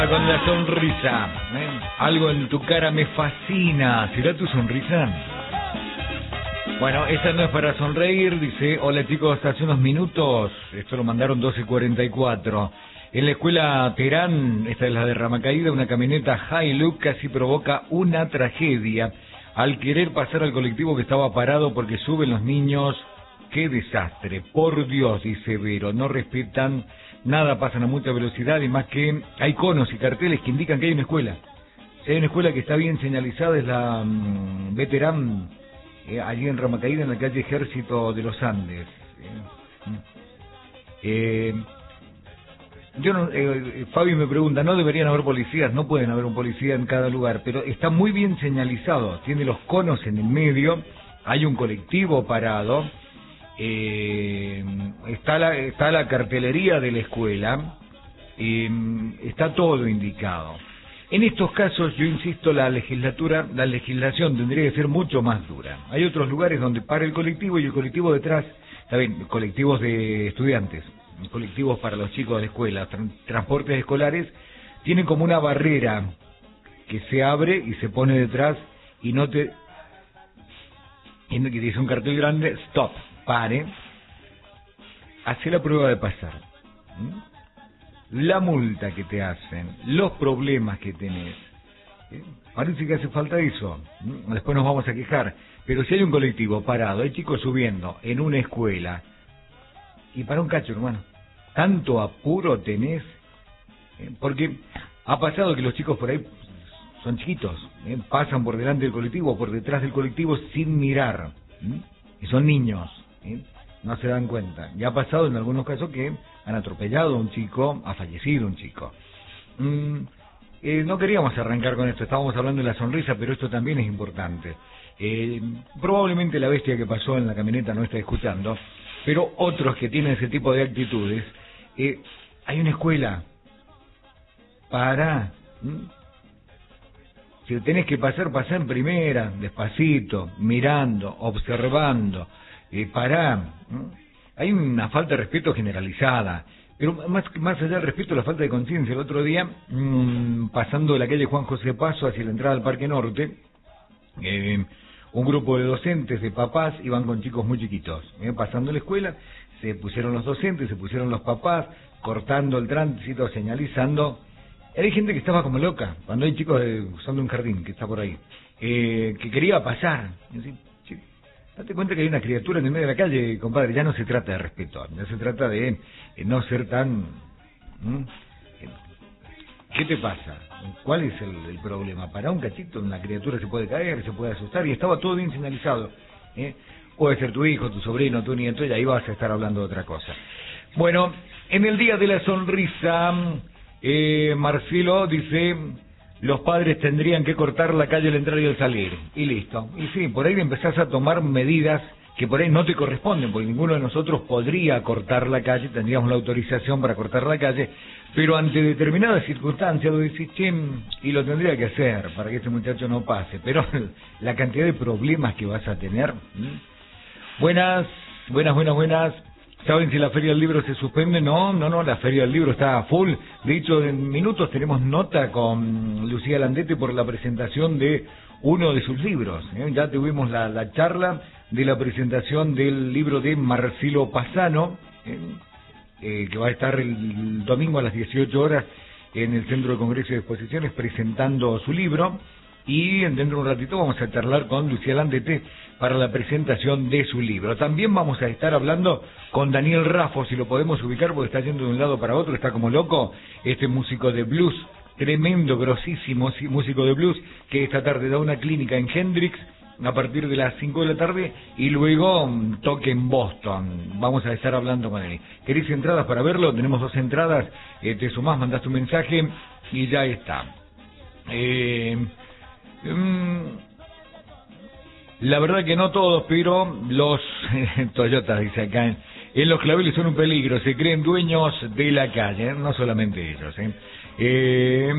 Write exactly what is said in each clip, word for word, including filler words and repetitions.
Con la sonrisa, ¿eh? Algo en tu cara me fascina. ¿Será tu sonrisa? Bueno, esta no es para sonreír. Dice, hola chicos, hace unos minutos, esto lo mandaron doce cuarenta y cuatro. En la escuela Terán, esta es la de Ramacaída, una camioneta Hilux casi provoca una tragedia al querer pasar al colectivo que estaba parado porque suben los niños. ¡Qué desastre! Por Dios, dice Vero, no respetan nada, pasan a mucha velocidad y más que hay conos y carteles que indican que hay una escuela. Si hay una escuela que está bien señalizada es la um, Veterán, eh, allí en Ramacaída, en la calle Ejército de los Andes. Eh, eh, yo no, eh, Fabi me pregunta, ¿no deberían haber policías? No pueden haber un policía en cada lugar, pero está muy bien señalizado, tiene los conos en el medio, hay un colectivo parado. Eh, está la está la cartelería de la escuela, eh, está todo indicado. En estos casos, yo insisto, la legislatura, la legislación tendría que ser mucho más dura. Hay otros lugares donde para el colectivo y el colectivo detrás, está bien, colectivos de estudiantes, colectivos para los chicos de la escuela, tra- transportes escolares, tienen como una barrera que se abre y se pone detrás y no te, y no, que dice un cartel grande, stop. Pare, hace la prueba de pasar, ¿Mm? la multa que te hacen, los problemas que tenés, ¿sí? Parece que hace falta eso, ¿Mm? Después nos vamos a quejar, pero si hay un colectivo parado, hay chicos subiendo en una escuela, y para un cacho, hermano, tanto apuro tenés, ¿eh? Porque ha pasado que los chicos por ahí son chiquitos, ¿eh? pasan por delante del colectivo, por detrás del colectivo sin mirar, ¿Mm? y son niños. ¿Sí? No se dan cuenta. Ya ha pasado en algunos casos que han atropellado a un chico, ha fallecido un chico. Mm, eh, no queríamos arrancar con esto, estábamos hablando de la sonrisa, pero esto también es importante. Eh, probablemente la bestia que pasó en la camioneta no está escuchando, pero otros que tienen ese tipo de actitudes, eh, hay una escuela. Para... ¿Mm? Si tenés que pasar, pasá en primera, despacito, mirando, observando. Eh, pará, ¿no? Hay una falta de respeto generalizada, pero más, más allá del respeto, la falta de conciencia. El otro día, mmm, pasando de la calle Juan José Paso hacia la entrada al Parque Norte, eh, un grupo de docentes, de papás, iban con chicos muy chiquitos, eh, pasando la escuela, se pusieron los docentes, se pusieron los papás, cortando el tránsito, señalizando. Hay gente que estaba como loca, cuando hay chicos de, usando un jardín que está por ahí, eh, que quería pasar. Es decir, date cuenta que hay una criatura en el medio de la calle, compadre, ya no se trata de respeto, ya se trata de eh, no ser tan... ¿Mm? ¿Qué te pasa? ¿Cuál es el, el problema? Para un cachito, una criatura se puede caer, se puede asustar, y estaba todo bien señalizado. ¿eh? Puede ser tu hijo, tu sobrino, tu nieto, y ahí vas a estar hablando de otra cosa. Bueno, en el Día de la Sonrisa, eh, Marcelo dice... los padres tendrían que cortar la calle al entrar y al salir, y listo. Y sí, por ahí empezás a tomar medidas que por ahí no te corresponden, porque ninguno de nosotros podría cortar la calle, tendríamos la autorización para cortar la calle, pero ante determinadas circunstancias lo decís, che, y lo tendría que hacer para que este muchacho no pase, pero la cantidad de problemas que vas a tener. ¿sí? Buenas, buenas, buenas, buenas. ¿Saben si la Feria del Libro se suspende? No, no, no, la Feria del Libro está a full. De hecho, en minutos tenemos nota con Lucía Landete por la presentación de uno de sus libros. ¿eh? Ya tuvimos la, la charla de la presentación del libro de Marcelo Pasano, ¿eh? Eh, que va a estar el domingo a las dieciocho horas en el Centro de Congreso y Exposiciones presentando su libro. Y dentro de un ratito vamos a charlar con Lucía Landete para la presentación de su libro. También vamos a estar hablando con Daniel Raffo, si lo podemos ubicar, porque está yendo de un lado para otro, está como loco, este músico de blues, tremendo, grosísimo músico de blues, que esta tarde da una clínica en Hendrix a partir de las cinco de la tarde y luego um, toque en Boston. Vamos a estar hablando con él. ¿Queréis entradas para verlo? Tenemos dos entradas, eh, te sumás, mandás tu mensaje y ya está. Eh... La verdad que no todos, pero los Toyotas, dice acá, en, en los claveles son un peligro, se creen dueños de la calle, no solamente ellos. ¿eh? Eh,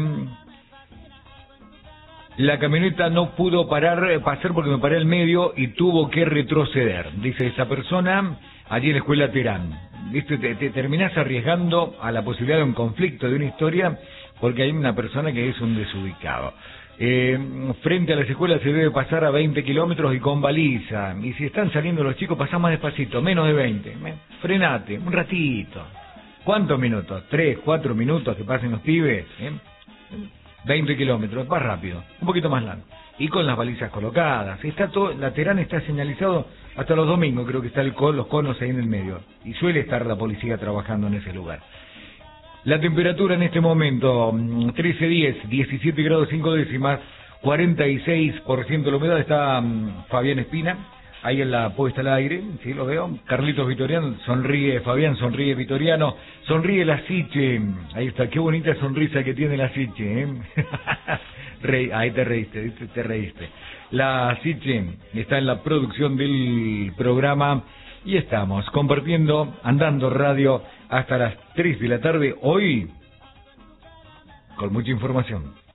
la camioneta no pudo parar, pasar porque me paré al medio y tuvo que retroceder, dice esa persona, allí en la escuela Terán. ¿Viste? Te, te terminás arriesgando a la posibilidad de un conflicto, de una historia, porque hay una persona que es un desubicado. Eh, frente a las escuelas se debe pasar a veinte kilómetros y con baliza. Y si están saliendo los chicos, pasá más despacito, menos de veinte. Frenate, un ratito. ¿Cuántos minutos? ¿Tres, cuatro minutos que pasen los pibes? ¿Eh? veinte kilómetros, más rápido, un poquito más largo. Y con las balizas colocadas. Está todo, la Terán está señalizado hasta los domingos, creo que está el, los conos ahí en el medio. Y suele estar la policía trabajando en ese lugar. La temperatura en este momento, trece diez, diecisiete grados cinco décimas, cuarenta y seis por ciento de la humedad. Está um, Fabián Espina, ahí en la puesta al aire, sí, lo veo. Carlitos Vitoriano, sonríe Fabián, sonríe Vitoriano, sonríe la Siche. Ahí está, qué bonita sonrisa que tiene la Siche, ¿eh? Re, ahí te reíste, te reíste. La Siche está en la producción del programa. Y estamos compartiendo, andando radio hasta las tres de la tarde, hoy con mucha información.